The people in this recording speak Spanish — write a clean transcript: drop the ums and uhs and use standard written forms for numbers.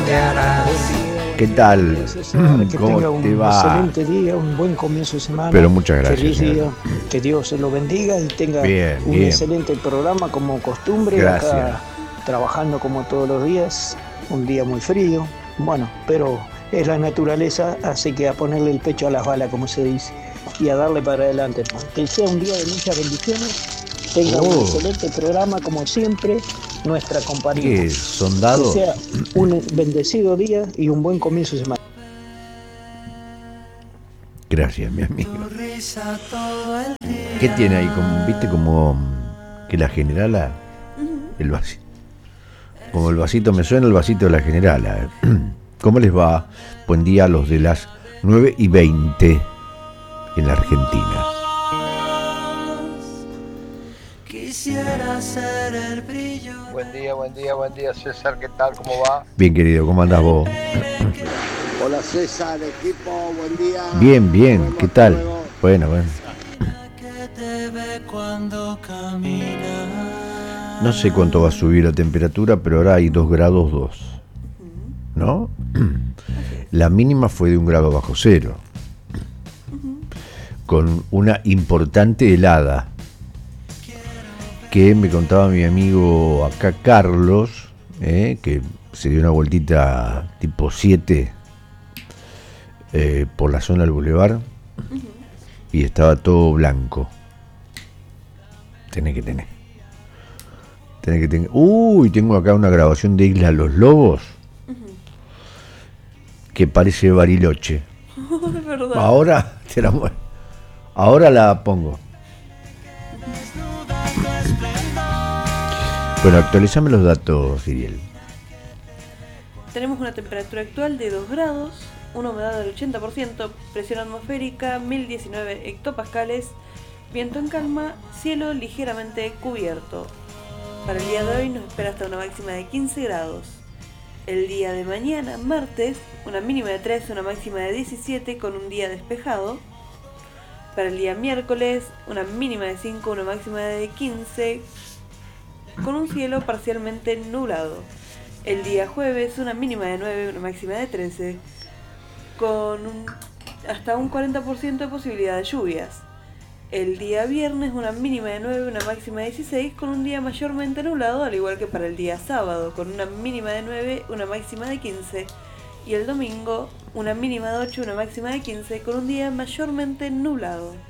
¿Qué tal? Que ¿Cómo tenga un te va? excelente día, un buen comienzo de semana. Pero muchas gracias, Feliz señor. día, que Dios se lo bendiga y tenga Bien, un bien. excelente programa como costumbre. Gracias. Acá trabajando como todos los días, un día muy frío. Bueno, pero es la naturaleza, así que a ponerle el pecho a las balas, como se dice, y a darle para adelante. Que sea un día de muchas bendiciones, tenga un excelente programa como siempre, nuestra compañía. ¿Qué es? ¿Sondado? Que sea un bendecido día y un buen comienzo de semana. Gracias, mi amigo. ¿Qué tiene ahí? ¿Viste como que la generala? El vasito. Como el vasito, me suena el vasito de la generala. ¿Cómo les va? Buen día a los de las 9:20 en la Argentina. Quisiera ser el brillo. Buen día, César, ¿qué tal? ¿Cómo va? Bien, querido, ¿cómo andás vos? Hola César, equipo, buen día. Bien, bien, ¿qué tal? Bueno. No sé cuánto va a subir la temperatura, pero ahora hay 2 grados 2, ¿no? La mínima fue de 1 grado bajo cero, con una importante helada, que me contaba mi amigo acá Carlos, que se dio una vueltita tipo 7 por la zona del bulevar y estaba todo blanco. Tenés que tener. Uy, tengo acá una grabación de Isla Los Lobos que parece Bariloche. Es verdad. Ahora la pongo. Bueno, actualizame los datos, Iriel. Tenemos una temperatura actual de 2 grados, una humedad del 80%, presión atmosférica 1019 hectopascales, viento en calma, cielo ligeramente cubierto. Para el día de hoy nos espera hasta una máxima de 15 grados. El día de mañana, martes, una mínima de 3, una máxima de 17 con un día despejado. Para el día miércoles, una mínima de 5, una máxima de 15 con un cielo parcialmente nublado. El día jueves, una mínima de 9, una máxima de 13 con hasta un 40% de posibilidad de lluvias. El día viernes, una mínima de 9, una máxima de 16, con un día mayormente nublado, al igual que para el día sábado, con una mínima de 9, una máxima de 15. Y el domingo, una mínima de 8, una máxima de 15, con un día mayormente nublado.